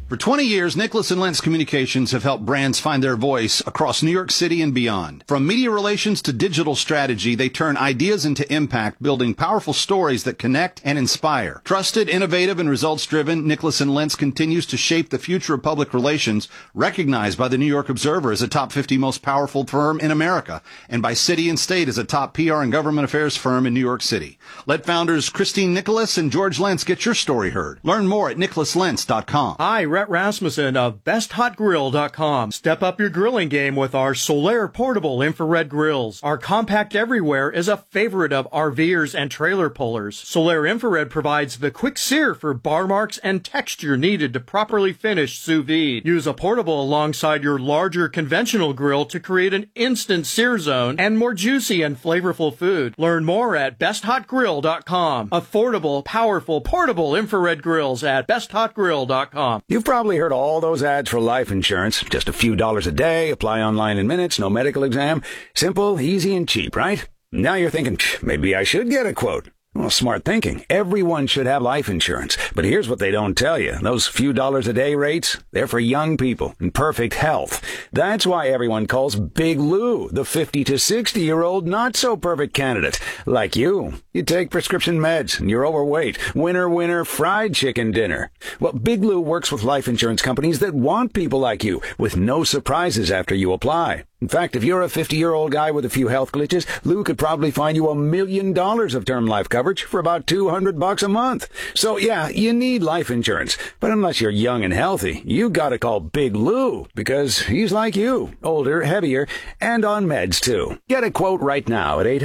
For 20 years, Nicholas and Lentz Communications have helped brands find their voice across New York City and beyond. From media relations to digital strategy, they turn ideas into impact, building powerful stories that connect and inspire. Trusted, innovative, and results-driven, Nicholas and Lentz continues to shape the future of public relations, recognized by the New York Observer as a top 50 most powerful firm in America, and by City and State as a top PR and government affairs firm in New York City. Let founders Christine Nicholas and George Lentz get your story heard. Learn more at nicholaslentz.com. Hi, Rhett Rasmussen of BestHotGrill.com. Step up your grilling game with our Solaire portable infrared grills. Our compact everywhere is a favorite of RVers and trailer pullers. Solaire infrared provides the quick sear for bar marks and texture needed to properly finish sous vide. Use a portable alongside your larger conventional grill to create an instant sear zone and more juicy and flavorful food. Learn more at BestHotGrill.com. Affordable, powerful, portable infrared grills at BestHotGrill.com. You've probably heard all those ads for life insurance. Just a few dollars a day, apply online in minutes, no medical exam. Simple, easy, and cheap, right? Now you're thinking, maybe I should get a quote. Well, smart thinking. Everyone should have life insurance. But here's what they don't tell you. Those few dollars a day rates, they're for young people in perfect health. That's why everyone calls Big Lou the 50 to 60-year-old not-so-perfect candidate. Like you. You take prescription meds and you're overweight. Winner, winner, fried chicken dinner. Well, Big Lou works with life insurance companies that want people like you, with no surprises after you apply. In fact, if you're a 50-year-old guy with a few health glitches, Lou could probably find you $1 million of term life coverage for about $200 a month. So yeah, you need life insurance. But unless you're young and healthy, you gotta call Big Lou, because he's like you, older, heavier, and on meds too. Get a quote right now at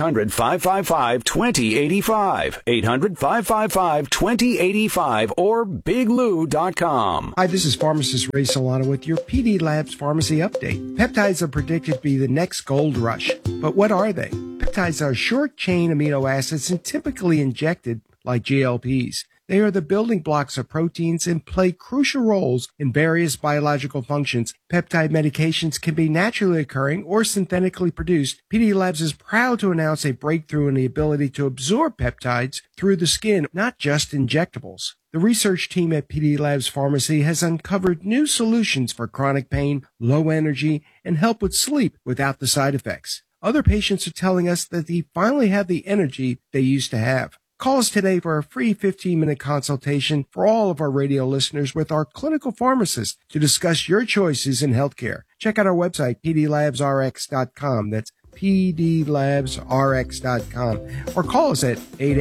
800-555-2085. 800-555-2085 or biglou.com. Hi, this is pharmacist Ray Solano with your PD Labs Pharmacy Update. Peptides are predicted to be the next gold rush. But what are they? Peptides are short-chain amino acids and typically injected like GLPs. They are the building blocks of proteins and play crucial roles in various biological functions. Peptide medications can be naturally occurring or synthetically produced. PD Labs is proud to announce a breakthrough in the ability to absorb peptides through the skin, not just injectables. The research team at PD Labs Pharmacy has uncovered new solutions for chronic pain, low energy, and help with sleep without the side effects. Other patients are telling us that they finally have the energy they used to have. Call us today for a free 15-minute consultation for all of our radio listeners with our clinical pharmacist to discuss your choices in healthcare. Check out our website, pdlabsrx.com. That's pdlabsrx.com, or call us at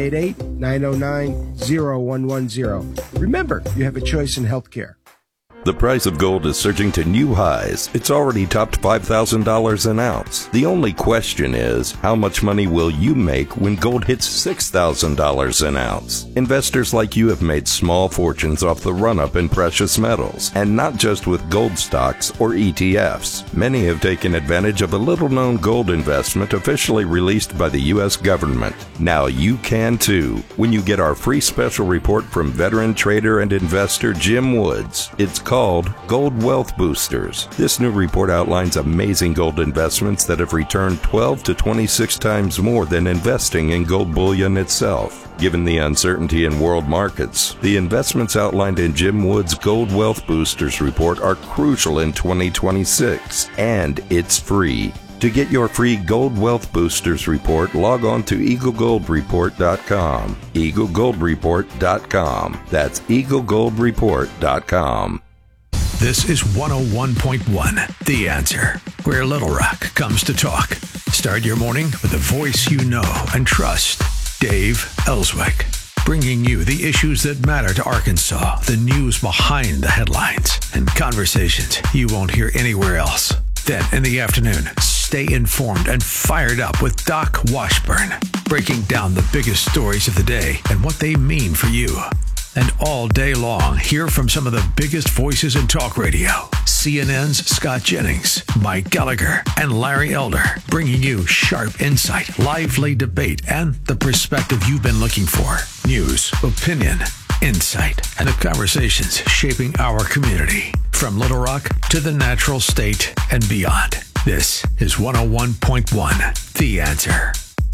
888-909-0110. Remember, you have a choice in healthcare. The price of gold is surging to new highs. It's already topped $5,000 an ounce. The only question is, how much money will you make when gold hits $6,000 an ounce? Investors like you have made small fortunes off the run-up in precious metals, and not just with gold stocks or ETFs. Many have taken advantage of a little-known gold investment officially released by the U.S. government. Now you can too, when you get our free special report from veteran trader and investor Jim Woods. It's called Gold Wealth Boosters. This new report outlines amazing gold investments that have returned 12 to 26 times more than investing in gold bullion itself. Given the uncertainty in world markets, the investments outlined in Jim Wood's Gold Wealth Boosters report are crucial in 2026, and it's free. To get your free Gold Wealth Boosters report, log on to EagleGoldReport.com. EagleGoldReport.com. That's EagleGoldReport.com. This is 101.1 The Answer, where Little Rock comes to talk. Start your morning with a voice you know and trust. Dave Ellswick, bringing you the issues that matter to Arkansas, the news behind the headlines, and conversations you won't hear anywhere else. Then in the afternoon, stay informed and fired up with Doc Washburn, breaking down the biggest stories of the day and what they mean for you. And all day long, hear from some of the biggest voices in talk radio. CNN's Scott Jennings, Mike Gallagher, and Larry Elder, bringing you sharp insight, lively debate, and the perspective you've been looking for. News, opinion, insight, and the conversations shaping our community. From Little Rock to the natural state and beyond. This is 101.1 The Answer.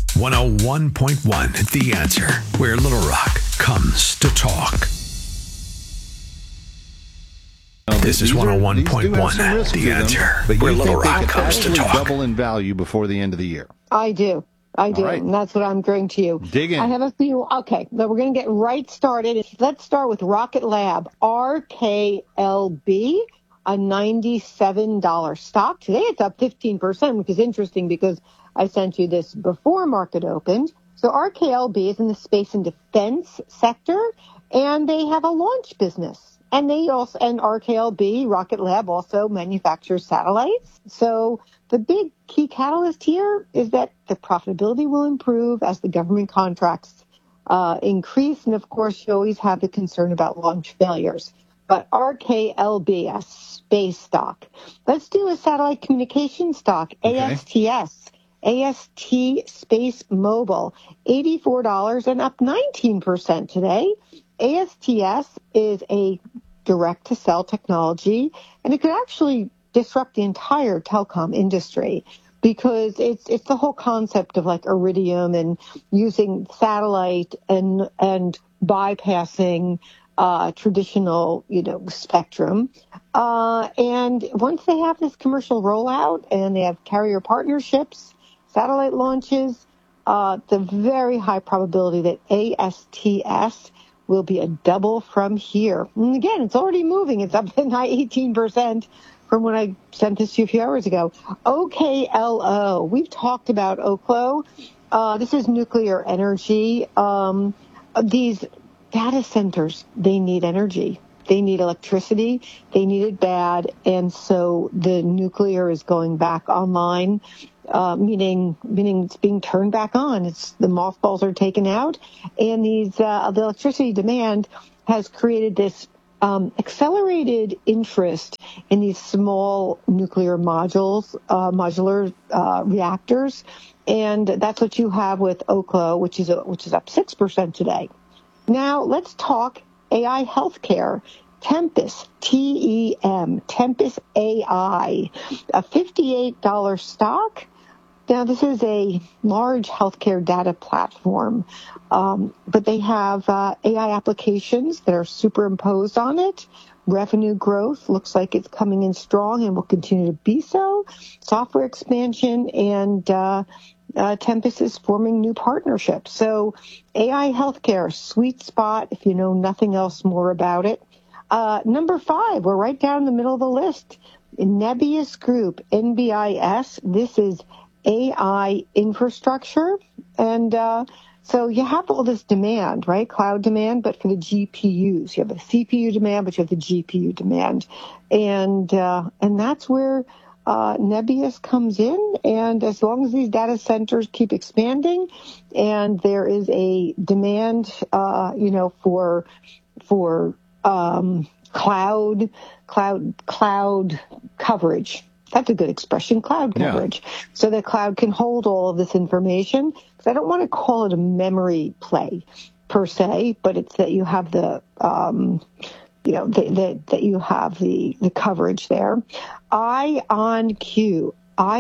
101.1 The Answer, where Little Rock comes to talk. This is These do have some 101.1, risk The to them, Answer, but where you Little think they Rock could comes to actually talk. double in value before the end of the year? I do. All right. And that's what I'm bringing to you. Dig in. I have a few. Okay, but we're going to get right started. Let's start with Rocket Lab, RKLB, a $97 stock. Today it's up 15%, which is interesting because I sent you this before market opened. So RKLB is in the space and defense sector, and they have a launch business. And RKLB, Rocket Lab, also manufactures satellites. So the big key catalyst here is that the profitability will improve as the government contracts increase. And, of course, you always have the concern about launch failures. But RKLB, a space stock. Let's do a satellite communication stock, Okay. AST Space Mobile, $84 and up 19% today. ASTS is a direct-to-cell technology, and it could actually disrupt the entire telecom industry because it's the whole concept of like Iridium and using satellite and bypassing traditional, spectrum. And once they have this commercial rollout and they have carrier partnerships, satellite launches, the very high probability that ASTS will be a double from here. And again, it's already moving. It's up 18% from when I sent this to you a few hours ago. OKLO. We've talked about Oklo. This is nuclear energy. These data centers, they need energy. They need electricity. They need it bad. And so the nuclear is going back online, meaning it's being turned back on. The mothballs are taken out. And the electricity demand has created this accelerated interest in these small nuclear modular reactors. And that's what you have with Oklo, which is up 6% today. Now let's talk AI healthcare. Tempus, TEM, Tempus AI, a $58 stock. Now, this is a large healthcare data platform, but they have AI applications that are superimposed on it. Revenue growth looks like it's coming in strong and will continue to be so. Software expansion and Tempus is forming new partnerships. So AI healthcare, sweet spot if you know nothing else more about it. Number 5, we're right down the middle of the list. Nebius Group, NBIS. This is AI infrastructure. And so you have all this demand, right? Cloud demand, but for the GPUs. You have the CPU demand, but you have the GPU demand. And that's where Nebius comes in. And as long as these data centers keep expanding and there is a demand, for cloud coverage. That's a good expression, cloud coverage. Yeah. So the cloud can hold all of this information. Because I don't want to call it a memory play per se, but it's that you have the, that you have the coverage there. IonQ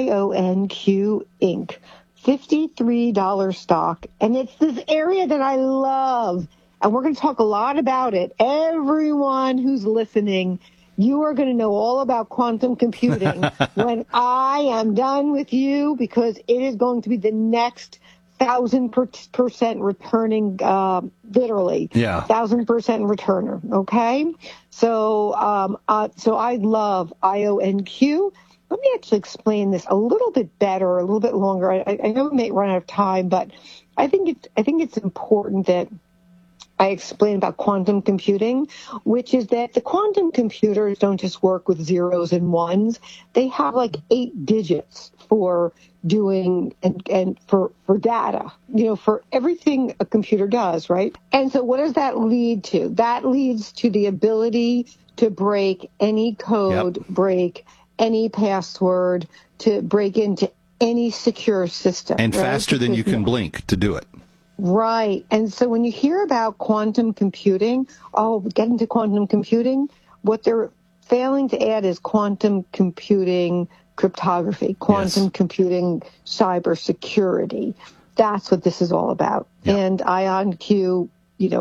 Inc., $53 stock. And it's this area that I love. And we're going to talk a lot about it. Everyone who's listening, you are going to know all about quantum computing when I am done with you, because it is going to be the next 1,000% returning, literally. Yeah. 1,000% returner. Okay. So I love IonQ. Let me actually explain this a little bit better, a little bit longer. I know we may run out of time, but I think it's important that I explain about quantum computing, which is that the quantum computers don't just work with zeros and ones. They have like 8 digits for doing and for data, for everything a computer does, right? And so what does that lead to? That leads to the ability to break any code, yep, break any password, to break into any secure system. And right? Faster than you can blink to do it. Right. And so when you hear about quantum computing, get into quantum computing, what they're failing to add is quantum computing cryptography, quantum computing cybersecurity. That's what this is all about. Yep. And IonQ,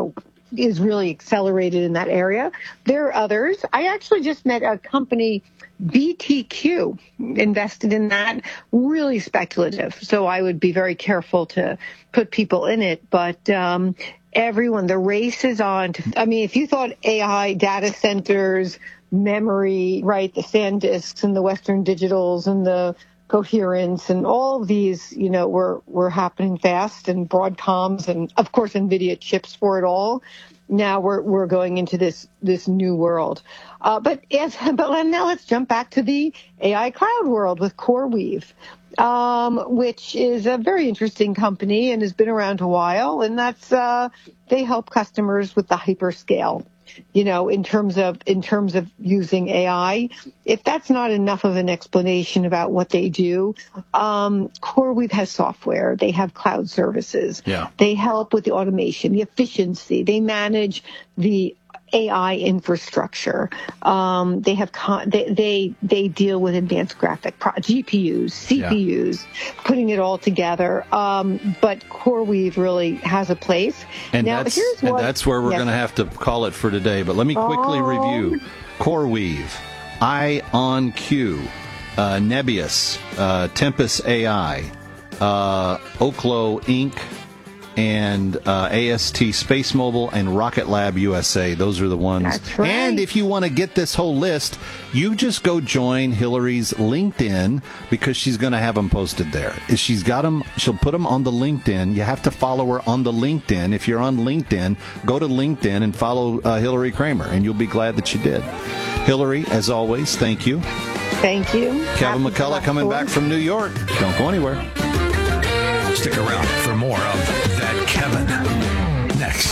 is really accelerated in that area. There are others. I actually just met a company, BTQ, invested in that. Really speculative. So I would be very careful to put people in it. But everyone, the race is on. If you thought AI, data centers, memory, right, the SanDisks and the Western Digitals and the Coherence and all of these, were happening fast, and Broadcoms and, of course, NVIDIA chips for it all. Now we're going into this new world. But now let's jump back to the AI cloud world with CoreWeave, which is a very interesting company and has been around a while. And that's they help customers with the hyperscale. In terms of using AI. If that's not enough of an explanation about what they do, CoreWeave has software. They have cloud services. Yeah. They help with the automation, the efficiency. They manage the AI infrastructure. They have they deal with advanced graphic GPUs, CPUs, putting it all together. But CoreWeave really has a place. And that's where we're going to have to call it for today. But let me quickly review CoreWeave, IonQ, Nebius, Tempus AI, Oklo Inc., and AST Space Mobile and Rocket Lab USA. Those are the ones. That's right. And if you want to get this whole list, you just go join Hillary's LinkedIn, because she's going to have them posted there. If she's got them, she'll put them on the LinkedIn. You have to follow her on the LinkedIn. If you're on LinkedIn, go to LinkedIn and follow Hillary Kramer, and you'll be glad that you did. Hillary, as always, thank you. Thank you. Kevin McCullough coming back from New York. Don't go anywhere. Stick around for more of That Kevin next.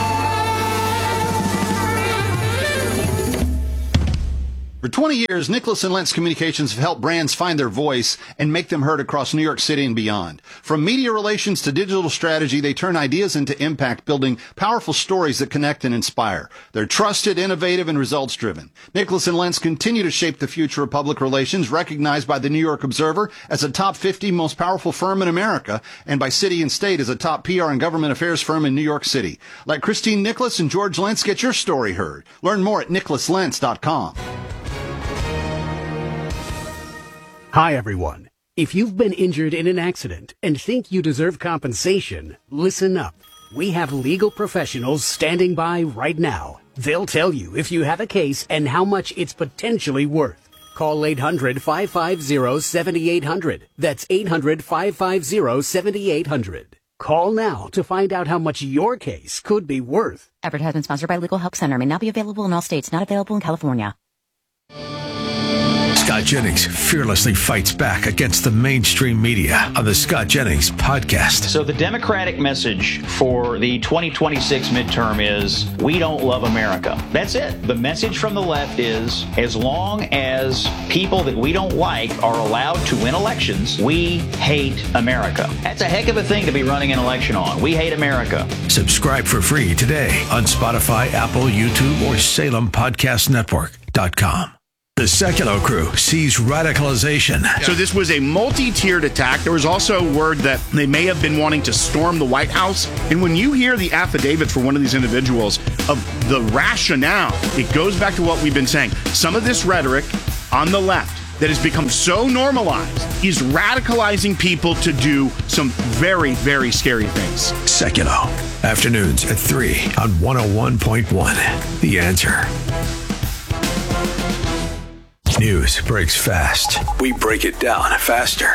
For 20 years, Nicholas & Lentz Communications have helped brands find their voice and make them heard across New York City and beyond. From media relations to digital strategy, they turn ideas into impact, building powerful stories that connect and inspire. They're trusted, innovative, and results-driven. Nicholas & Lentz continue to shape the future of public relations, recognized by the New York Observer as a top 50 most powerful firm in America, and by City and State as a top PR and government affairs firm in New York City. Let Christine Nicholas and George Lentz get your story heard. Learn more at nicholaslentz.com. Hi, everyone. If you've been injured in an accident and think you deserve compensation, listen up. We have legal professionals standing by right now. They'll tell you if you have a case and how much it's potentially worth. Call 800-550-7800. That's 800-550-7800. Call now to find out how much your case could be worth. Advertisement sponsored by Legal Help Center. May not be available in all states. Not available in California. Scott Jennings fearlessly fights back against the mainstream media on the Scott Jennings podcast. So the Democratic message for the 2026 midterm is, we don't love America. That's it. The message from the left is, as long as people that we don't like are allowed to win elections, we hate America. That's a heck of a thing to be running an election on. We hate America. Subscribe for free today on Spotify, Apple, YouTube, or SalemPodcastNetwork.com. The Secular Crew sees radicalization. So this was a multi-tiered attack. There was also word that they may have been wanting to storm the White House. And when you hear the affidavits for one of these individuals of the rationale, it goes back to what we've been saying. Some of this rhetoric on the left that has become so normalized is radicalizing people to do some very, very scary things. Secular. Afternoons at 3 on 101.1. The Answer. News breaks fast. We break it down faster.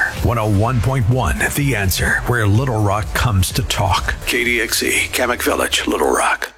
101.1 The Answer, where Little Rock comes to talk. KDXE, Kamak Village, Little Rock.